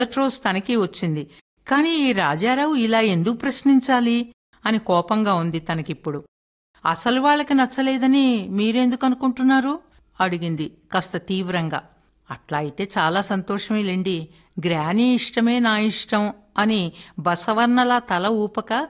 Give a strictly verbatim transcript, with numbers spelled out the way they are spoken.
మొదటి రోజు తనకి వచ్చింది. కాని ఈ రాజారావు ఇలా ఎందుకు ప్రశ్నించాలి అని కోపంగా ఉంది తనకిప్పుడు. అసలు వాళ్ళకి నచ్చలేదని మీరెందుకనుకుంటున్నారు అడిగింది కాస్త తీవ్రంగా. అట్లా అయితే చాలా సంతోషమేలేండి. గ్రానీ ఇష్టమే నా ఇష్టం అని బసవర్ణలా తల ఊపక